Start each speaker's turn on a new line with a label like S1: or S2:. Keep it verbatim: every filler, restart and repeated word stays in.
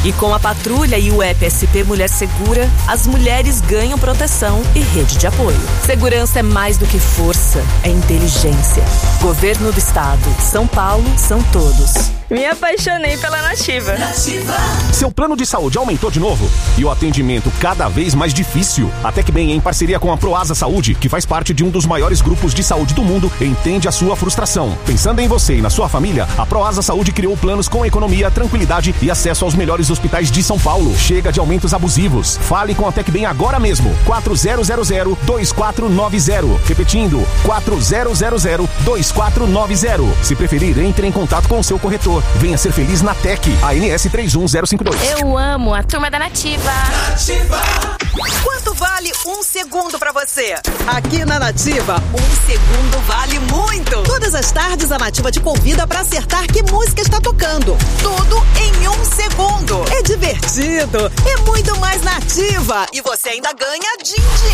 S1: E com a patrulha e o app S P Mulher Segura, as mulheres ganham proteção e rede de apoio. Segurança é mais do que força, é inteligência. Governo do Estado. São Paulo, são todos.
S2: Me apaixonei pela Nativa.
S3: Nativa. Seu plano de saúde aumentou de novo? E o atendimento cada vez mais difícil? A TecBem, em parceria com a Proasa Saúde, que faz parte de um dos maiores grupos de saúde do mundo, entende a sua frustração. Pensando em você e na sua família, a Proasa Saúde criou planos com economia, tranquilidade e acesso aos melhores hospitais de São Paulo. Chega de aumentos abusivos. Fale com a TecBem agora mesmo. quatro zero zero zero, dois quatro nove zero. Repetindo, quatro zero zero zero, dois quatro nove zero. Se preferir, entre em contato com o seu corretor. Venha ser feliz na Tec, A N S três um zero cinco dois.
S2: Eu amo a turma da Nativa.
S4: Nativa. Quanto vale um segundo pra você? Aqui na Nativa, um segundo vale muito. Todas as tardes a Nativa te convida pra acertar que música está tocando. Tudo em um segundo. É divertido, é muito mais Nativa. E você ainda ganha din-din.